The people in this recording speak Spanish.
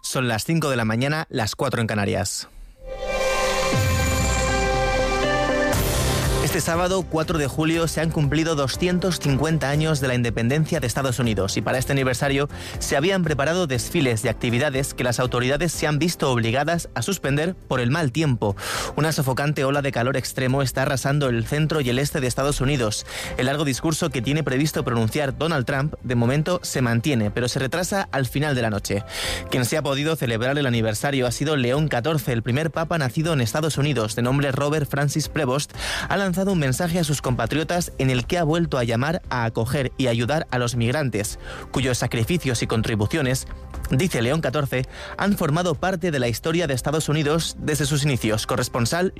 Son las 5 de la mañana, las 4 en Canarias. Este sábado, 4 de julio, se han cumplido 250 años de la independencia de Estados Unidos y para este aniversario se habían preparado desfiles y actividades que las autoridades se han visto obligadas a suspender por el mal tiempo. Una sofocante ola de calor extremo está arrasando el centro y el este de Estados Unidos. El largo discurso que tiene previsto pronunciar Donald Trump de momento se mantiene, pero se retrasa al final de la noche. Quien se ha podido celebrar el aniversario ha sido León XIV, el primer papa nacido en Estados Unidos, de nombre Robert Francis Prevost. Ha lanzado un mensaje a sus compatriotas en el que ha vuelto a llamar a acoger y ayudar a los migrantes, cuyos sacrificios y contribuciones, dice León XIV, han formado parte de la historia de Estados Unidos desde sus inicios. Corresponsal